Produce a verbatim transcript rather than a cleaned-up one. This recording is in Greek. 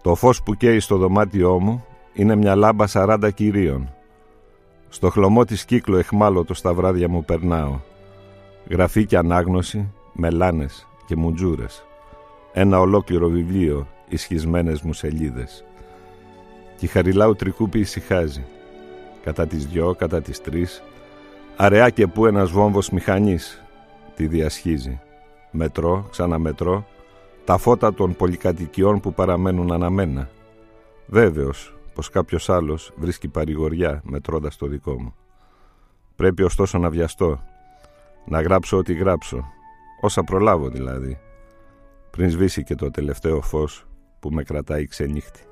Το φως που καίει στο δωμάτιό μου είναι μια λάμπα σαράντα κυρίων. Στο χλωμό της κύκλου εχμάλωτο στα βράδια μου περνάω. Γραφή και ανάγνωση, μελάνες και μουτζούρες. Ένα ολόκληρο βιβλίο, ισχυσμένες μου σελίδες. Κι η Χαριλάου Τρικούπη ησυχάζει. Κατά τις δυο, κατά τις τρεις, αραιά και που ένας βόμβος μηχανής τη διασχίζει. Μετρώ, ξαναμετρώ, τα φώτα των πολυκατοικιών που παραμένουν αναμένα. Βέβαιος πως κάποιος άλλος βρίσκει παρηγοριά μετρώντας το δικό μου. Πρέπει ωστόσο να βιαστώ, να γράψω ό,τι γράψω, όσα προλάβω δηλαδή, πριν σβήσει και το τελευταίο φως που με κρατάει ξενύχτη.